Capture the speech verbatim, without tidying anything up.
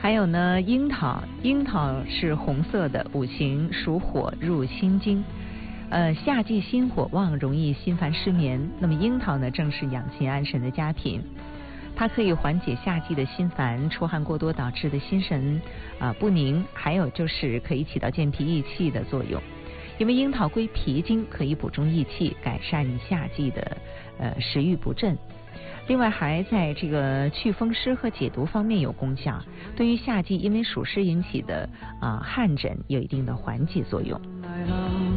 还有呢，樱桃，樱桃是红色的，五行属火，入心经。呃，夏季心火旺，容易心烦失眠。那么樱桃呢，正是养心安神的佳品。它可以缓解夏季的心烦、出汗过多导致的心神啊、呃、不宁，还有就是可以起到健脾益气的作用。因为樱桃归脾经，可以补中益气，改善夏季的呃食欲不振。另外还在这个祛风湿和解毒方面有功效，对于夏季因为暑湿引起的啊、呃、汗疹有一定的缓解作用。